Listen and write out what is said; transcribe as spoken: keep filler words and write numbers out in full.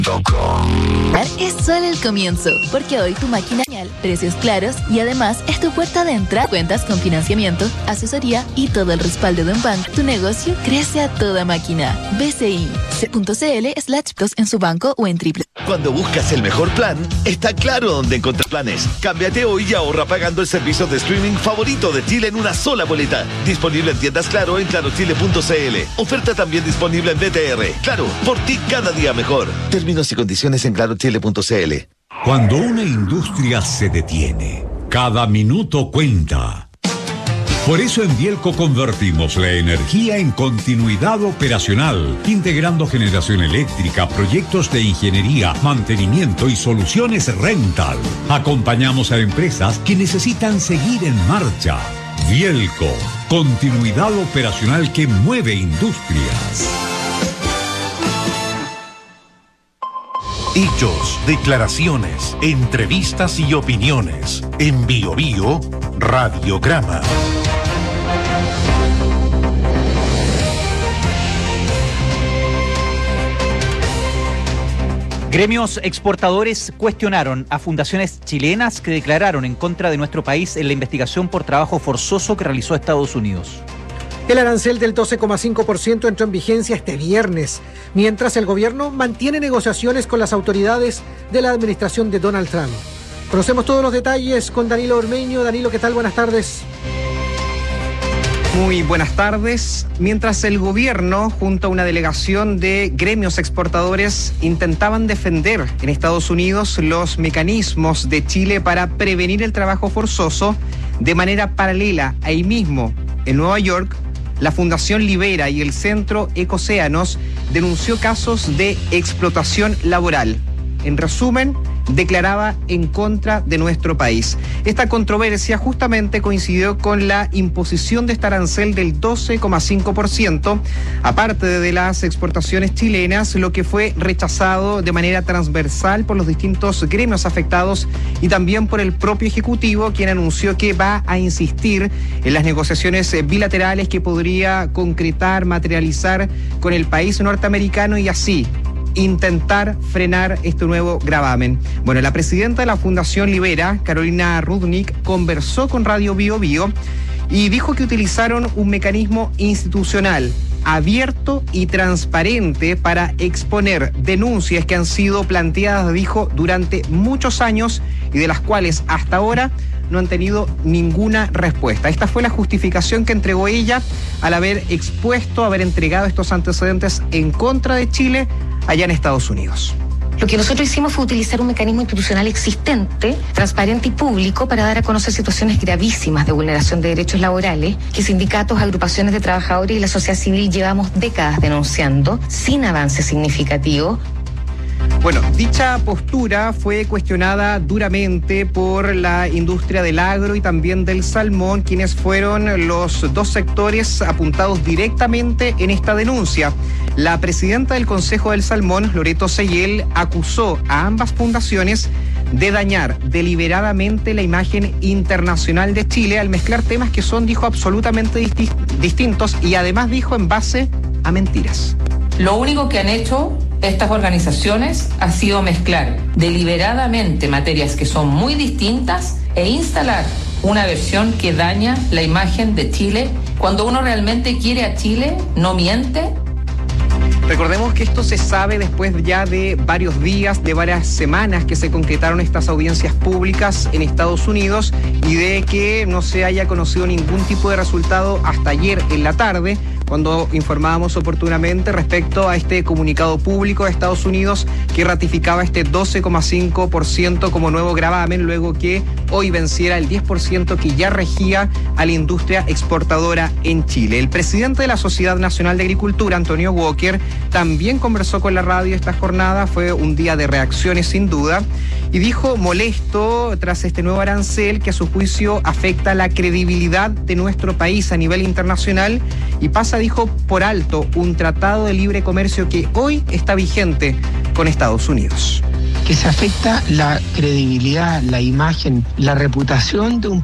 Es solo el comienzo, porque hoy tu máquina, precios claros y además es tu puerta de entrada. Cuentas con financiamiento, asesoría y todo el respaldo de un banco. Tu negocio crece a toda máquina. B C I punto C L slash dos en su banco o en triple. Cuando buscas el mejor plan, está claro dónde encontrar planes. Cámbiate hoy y ahorra pagando el servicio de streaming favorito de Chile en una sola boleta. Disponible en tiendas Claro en claro chile punto c l. Oferta también disponible en B T R. Claro, por ti cada día mejor. Términos y condiciones en claro chile punto c l. Cuando una industria se detiene, cada minuto cuenta. Por eso en Bielco convertimos la energía en continuidad operacional, integrando generación eléctrica, proyectos de ingeniería, mantenimiento y soluciones rental. Acompañamos a empresas que necesitan seguir en marcha. Bielco, continuidad operacional que mueve industrias. Hechos, declaraciones, entrevistas y opiniones. En Bio Bio, Radiograma. Gremios exportadores cuestionaron a fundaciones chilenas que declararon en contra de nuestro país en la investigación por trabajo forzoso que realizó Estados Unidos. El arancel del doce coma cinco por ciento entró en vigencia este viernes, mientras el gobierno mantiene negociaciones con las autoridades de la administración de Donald Trump. Conocemos todos los detalles con Danilo Ormeño. Danilo, ¿qué tal? Buenas tardes. Muy buenas tardes. Mientras el gobierno, junto a una delegación de gremios exportadores, intentaban defender en Estados Unidos los mecanismos de Chile para prevenir el trabajo forzoso, de manera paralela, ahí mismo, en Nueva York, la Fundación Libera y el Centro Ecocéanos denunció casos de explotación laboral. En resumen, declaraba en contra de nuestro país. Esta controversia justamente coincidió con la imposición de este arancel del doce coma cinco por ciento, aparte de las exportaciones chilenas, lo que fue rechazado de manera transversal por los distintos gremios afectados y también por el propio Ejecutivo, quien anunció que va a insistir en las negociaciones bilaterales que podría concretar, materializar con el país norteamericano y así intentar frenar este nuevo gravamen. Bueno, la presidenta de la Fundación Libera, Carolina Rudnick, conversó con Radio Bio Bio y dijo que utilizaron un mecanismo institucional abierto y transparente para exponer denuncias que han sido planteadas, dijo, durante muchos años y de las cuales hasta ahora no han tenido ninguna respuesta. Esta fue la justificación que entregó ella al haber expuesto, haber entregado estos antecedentes en contra de Chile allá en Estados Unidos. Lo que nosotros hicimos fue utilizar un mecanismo institucional existente, transparente y público para dar a conocer situaciones gravísimas de vulneración de derechos laborales que sindicatos, agrupaciones de trabajadores y la sociedad civil llevamos décadas denunciando sin avance significativo. Bueno, dicha postura fue cuestionada duramente por la industria del agro y también del salmón, quienes fueron los dos sectores apuntados directamente en esta denuncia. La presidenta del Consejo del Salmón, Loreto Seyel, acusó a ambas fundaciones de dañar deliberadamente la imagen internacional de Chile al mezclar temas que son, dijo, absolutamente disti- distintos y además dijo en base a mentiras. Lo único que han hecho estas organizaciones ha sido mezclar deliberadamente materias que son muy distintas e instalar una versión que daña la imagen de Chile. Cuando uno realmente quiere a Chile, no miente. Recordemos que esto se sabe después ya de varios días, de varias semanas que se concretaron estas audiencias públicas en Estados Unidos y de que no se haya conocido ningún tipo de resultado hasta ayer en la tarde, cuando informábamos oportunamente respecto a este comunicado público de Estados Unidos que ratificaba este doce coma cinco por ciento como nuevo gravamen, luego que hoy venciera el diez por ciento que ya regía a la industria exportadora en Chile. El presidente de la Sociedad Nacional de Agricultura, Antonio Walker, también conversó con la radio esta jornada. Fue un día de reacciones sin duda y dijo molesto tras este nuevo arancel que a su juicio afecta la credibilidad de nuestro país a nivel internacional y pasa, dijo, por alto un tratado de libre comercio que hoy está vigente con Estados Unidos. Que se afecta la credibilidad, la imagen, la reputación de un